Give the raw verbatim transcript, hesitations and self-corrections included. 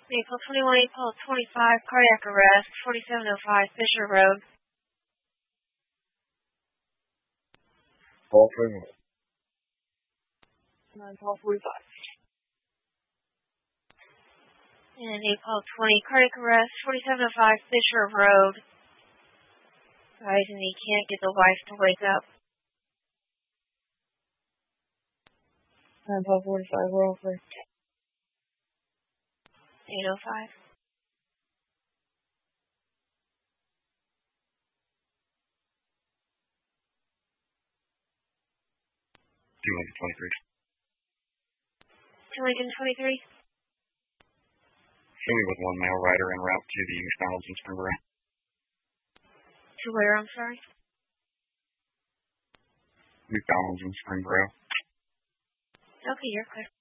April twenty-one, April twenty-five, cardiac arrest, forty-seven oh five Fisher Road. Call twenty-one. nine twelve forty-five. And April twenty, cardiac arrest, forty-seven oh five Fisher Road. Guys, and he can't get the wife to wake up. nine twelve forty-five, we're over. eight oh five. two twenty-three. two twenty-three. Show me with one male rider en route to the McDonald's in Springboro. To where, I'm sorry? McDonald's in Springboro. Okay, you're clear.